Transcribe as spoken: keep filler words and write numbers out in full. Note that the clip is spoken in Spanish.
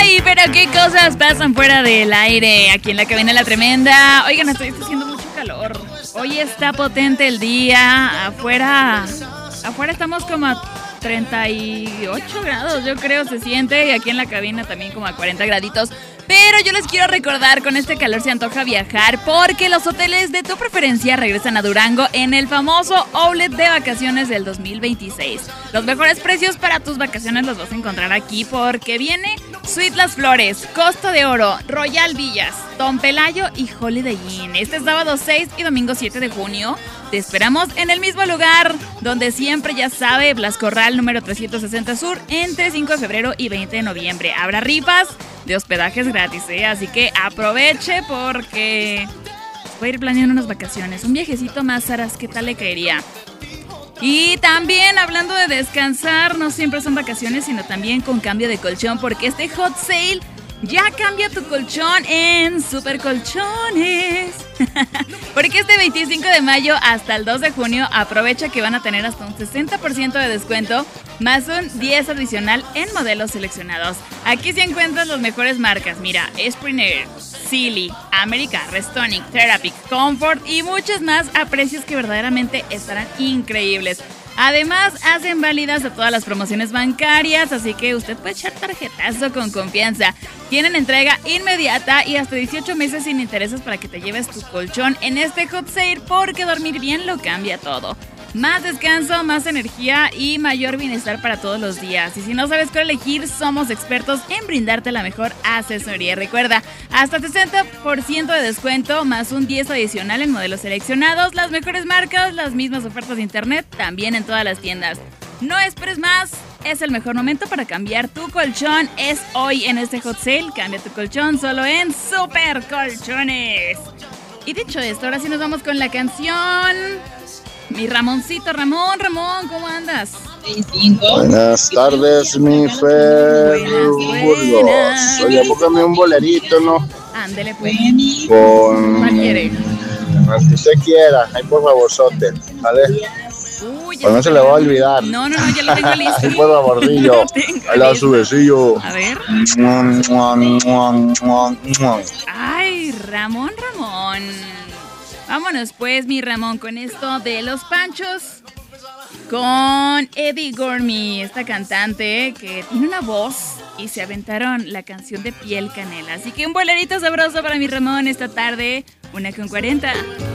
Ay, pero qué cosas pasan fuera del aire, aquí en la cabina La Tremenda. Oigan, estoy haciendo mucho calor. Hoy está potente el día. Afuera, afuera estamos como a treinta y ocho grados, yo creo, se siente. Y aquí en la cabina también como a cuarenta graditos. Pero yo les quiero recordar, con este calor se antoja viajar porque los hoteles de tu preferencia regresan a Durango en el famoso Outlet de vacaciones del dos mil veintiséis. Los mejores precios para tus vacaciones los vas a encontrar aquí porque viene Suite Las Flores, Costa de Oro, Royal Villas, Tom Pelayo y Holiday Inn. Este sábado seis y domingo siete de junio te esperamos en el mismo lugar donde siempre, ya sabe, Blas Corral número trescientos sesenta Sur, entre cinco de febrero y veinte de noviembre. Habrá rifas de hospedajes gratis, ¿eh? Así que aproveche porque voy a ir planeando unas vacaciones, un viajecito más, Saras, ¿qué tal le caería? Y también hablando de descansar, no siempre son vacaciones, sino también con cambio de colchón, porque este hot sale ya cambia tu colchón en Super Colchones. Porque este veinticinco de mayo hasta el dos de junio aprovecha que van a tener hasta un sesenta por ciento de descuento más un diez adicional en modelos seleccionados. Aquí se encuentran las mejores marcas, mira, Springer, Sealy, America, Restonic, Therapy, Comfort y muchas más a precios que verdaderamente estarán increíbles. Además, hacen válidas a todas las promociones bancarias, así que usted puede echar tarjetazo con confianza. Tienen entrega inmediata y hasta dieciocho meses sin intereses para que te lleves tu colchón en este hot sale, porque dormir bien lo cambia todo. Más descanso, más energía y mayor bienestar para todos los días. Y si no sabes cuál elegir, somos expertos en brindarte la mejor asesoría. Recuerda, hasta sesenta por ciento de descuento más un diez adicional en modelos seleccionados, las mejores marcas, las mismas ofertas de internet, también en todas las tiendas. No esperes más, es el mejor momento para cambiar tu colchón. Es hoy en este hot sale. Cambia tu colchón solo en Super Colchones. Y dicho esto, ahora sí nos vamos con la canción. Mi Ramoncito, Ramón, Ramón, ¿cómo andas? Buenas tardes, mi Fer. Buenas, Oye, póngame un bolerito, ¿no? Ándele, pues. Con... ¿Cuál quiere? Al que usted quiera, ahí por favor, sote, ¿vale? Uy, ya Pues no se le va a olvidar. No, no, no, ya lo tengo listo. Ahí por favorillo. Ahí la su besillo. A ver. Ay, Ramón, Ramón. Vámonos pues, mi Ramón, con esto de Los Panchos, con Eddie Gormy, esta cantante que tiene una voz, y se aventaron la canción de Piel Canela. Así que un bolerito sabroso para mi Ramón esta tarde, una con cuarenta.